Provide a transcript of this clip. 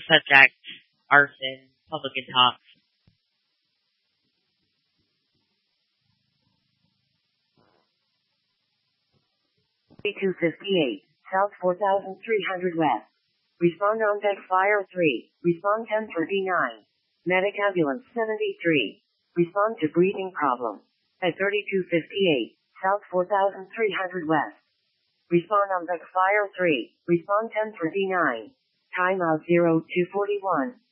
Subject, arson, public intox. 258, South 4300 West. Respond on deck fire 3. Respond 1039. Medic ambulance 73. Respond to breathing problem. At 3258, South 4300 West. Respond on deck fire 3. Respond 1039. Timeout 0241.